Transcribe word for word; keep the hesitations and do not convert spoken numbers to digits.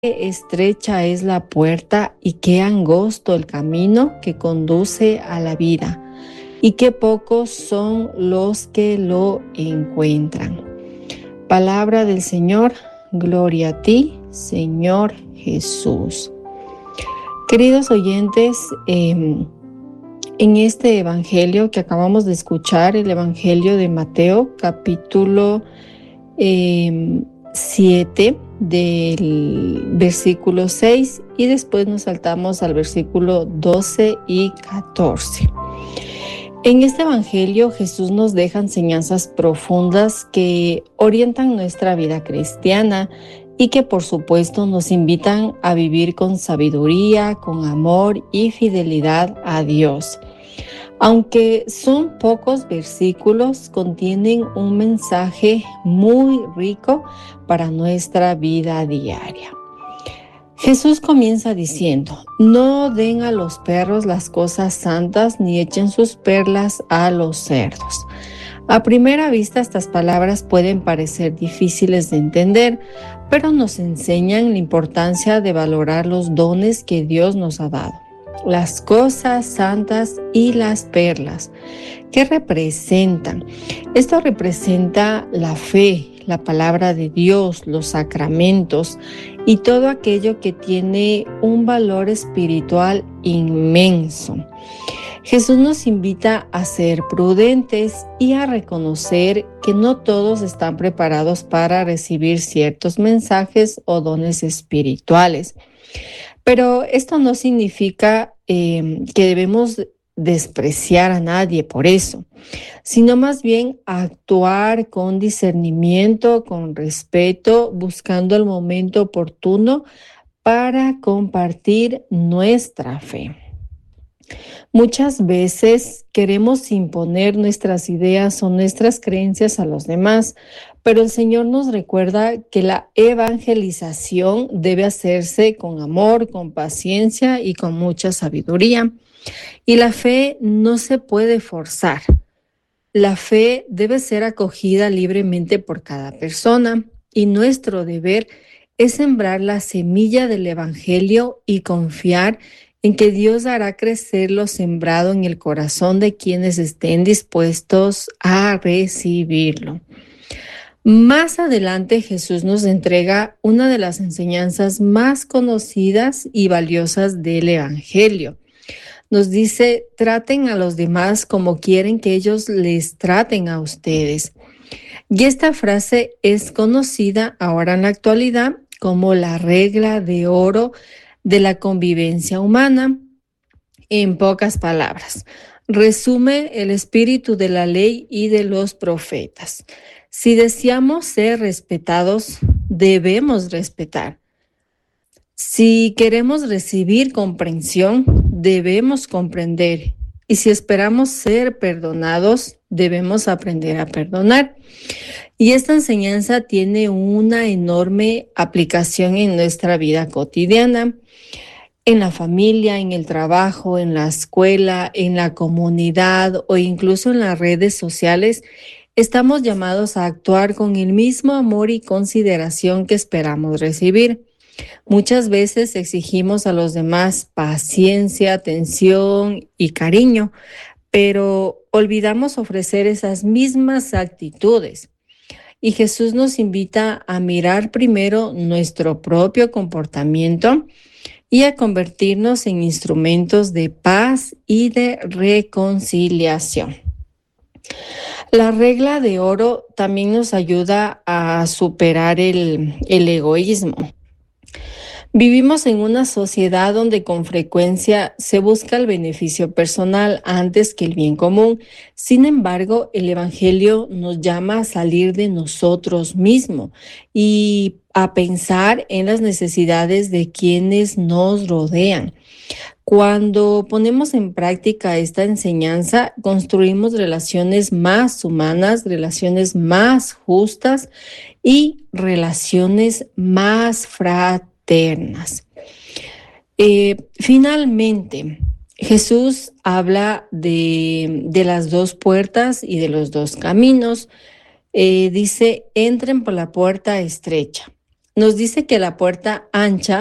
Qué estrecha es la puerta y qué angosto el camino que conduce a la vida, y qué pocos son los que lo encuentran. Palabra del Señor, gloria a ti, Señor Jesús. Queridos oyentes, eh, en este evangelio que acabamos de escuchar, el evangelio de Mateo, capítulo eh, siete, del versículo seis, y después nos saltamos al versículo doce y catorce. En este evangelio Jesús nos deja enseñanzas profundas que orientan nuestra vida cristiana y que por supuesto nos invitan a vivir con sabiduría, con amor y fidelidad a Dios. Aunque son pocos versículos, contienen un mensaje muy rico para nuestra vida diaria. Jesús comienza diciendo: no den a los perros las cosas santas, ni echen sus perlas a los cerdos. A primera vista, estas palabras pueden parecer difíciles de entender, pero nos enseñan la importancia de valorar los dones que Dios nos ha dado. Las cosas santas y las perlas. ¿Qué representan? Esto representa la fe, la palabra de Dios, los sacramentos y todo aquello que tiene un valor espiritual inmenso. Jesús nos invita a ser prudentes y a reconocer que no todos están preparados para recibir ciertos mensajes o dones espirituales. Pero esto no significa eh, que debemos despreciar a nadie por eso, sino más bien actuar con discernimiento, con respeto, buscando el momento oportuno para compartir nuestra fe. Muchas veces queremos imponer nuestras ideas o nuestras creencias a los demás, pero el Señor nos recuerda que la evangelización debe hacerse con amor, con paciencia y con mucha sabiduría. Y la fe no se puede forzar. La fe debe ser acogida libremente por cada persona, y nuestro deber es sembrar la semilla del Evangelio y confiar en que Dios hará crecer lo sembrado en el corazón de quienes estén dispuestos a recibirlo. Más adelante Jesús nos entrega una de las enseñanzas más conocidas y valiosas del Evangelio. Nos dice: traten a los demás como quieren que ellos les traten a ustedes. Y esta frase es conocida ahora en la actualidad como la regla de oro de la convivencia humana. En pocas palabras, resume el espíritu de la ley y de los profetas. Si deseamos ser respetados, debemos respetar. Si queremos recibir comprensión, debemos comprender. Y si esperamos ser perdonados, debemos aprender a perdonar. Y esta enseñanza tiene una enorme aplicación en nuestra vida cotidiana, en la familia, en el trabajo, en la escuela, en la comunidad o incluso en las redes sociales. Estamos llamados a actuar con el mismo amor y consideración que esperamos recibir. Muchas veces exigimos a los demás paciencia, atención y cariño, pero olvidamos ofrecer esas mismas actitudes. Y Jesús nos invita a mirar primero nuestro propio comportamiento y a convertirnos en instrumentos de paz y de reconciliación. La regla de oro también nos ayuda a superar el, el egoísmo. Vivimos en una sociedad donde con frecuencia se busca el beneficio personal antes que el bien común. Sin embargo, el Evangelio nos llama a salir de nosotros mismos y a pensar en las necesidades de quienes nos rodean. Cuando ponemos en práctica esta enseñanza, construimos relaciones más humanas, relaciones más justas y relaciones más fraternas. Eh, finalmente, Jesús habla de, de las dos puertas y de los dos caminos. Eh, dice: entren por la puerta estrecha. Nos dice que la puerta ancha